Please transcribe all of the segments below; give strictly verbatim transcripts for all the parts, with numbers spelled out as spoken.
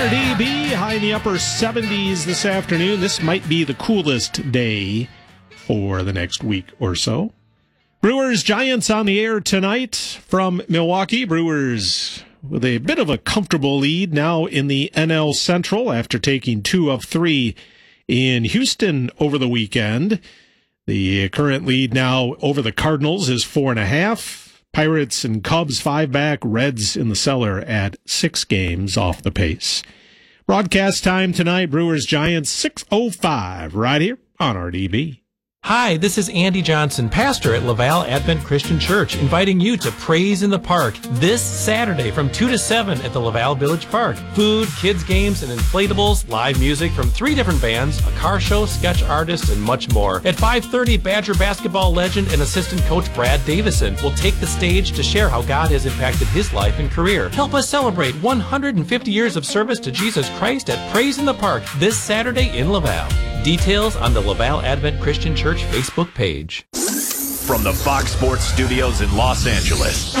R D B, high in the upper seventies this afternoon. This might be the coolest day for the next week or so. Brewers Giants on the air tonight from Milwaukee. Brewers with a bit of a comfortable lead now in the N L Central after taking two of three in Houston over the weekend. The current lead now over the Cardinals is four and a half. Pirates and Cubs five back. Reds in the cellar at six games off the pace. Broadcast time tonight, Brewers Giants six oh five right here on R D B. Hi, this is Andy Johnson, pastor at Laval Advent Christian Church, inviting you to Praise in the Park this Saturday from two to seven at the Laval Village Park. Food, kids' games, and inflatables, live music from three different bands, a car show, sketch artist, and much more. At five thirty, Badger basketball legend and assistant coach Brad Davison will take the stage to share how God has impacted his life and career. Help us celebrate one hundred fifty years of service to Jesus Christ at Praise in the Park this Saturday in Laval. Details on the Laval Advent Christian Church Facebook page. From the Fox Sports Studios in Los Angeles,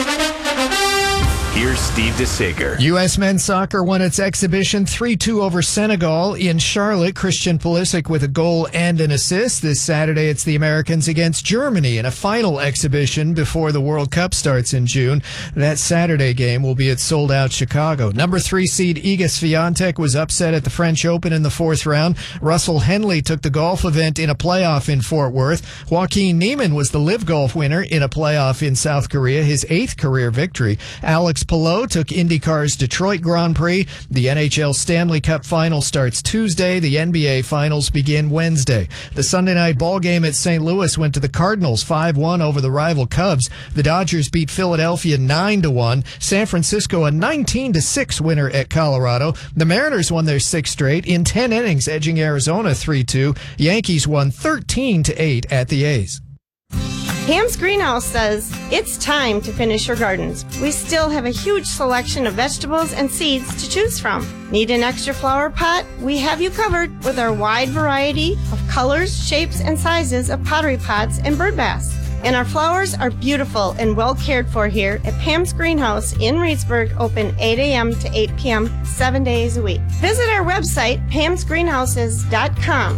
here's Steve DeSager. U S men's soccer won its exhibition three two over Senegal in Charlotte. Christian Pulisic with a goal and an assist. This Saturday, it's the Americans against Germany in a final exhibition before the World Cup starts in June. That Saturday game will be at sold-out Chicago. Number three seed Iga Swiatek was upset at the French Open in the fourth round. Russell Henley took the golf event in a playoff in Fort Worth. Joaquin Niemann was the Live Golf winner in a playoff in South Korea, his eighth career victory. Alex Palou took IndyCar's Detroit Grand Prix. The N H L Stanley Cup Final starts Tuesday. The N B A Finals begin Wednesday. The Sunday night ball game at Saint Louis went to the Cardinals five one over the rival Cubs. The Dodgers beat Philadelphia nine to one. San Francisco a nineteen to six winner at Colorado. The Mariners won their sixth straight in ten innings, edging Arizona three two. Yankees won thirteen to eight at the A's. Pam's Greenhouse says it's time to finish your gardens. We still have a huge selection of vegetables and seeds to choose from. Need an extra flower pot? We have you covered with our wide variety of colors, shapes, and sizes of pottery pots and bird baths. And our flowers are beautiful and well cared for here at Pam's Greenhouse in Reedsburg, open eight a.m. to eight p.m. seven days a week. Visit our website, pams greenhouses dot com.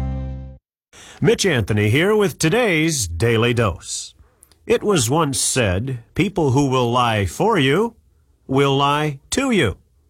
Mitch Anthony here with today's Daily Dose. It was once said, people who will lie for you will lie to you.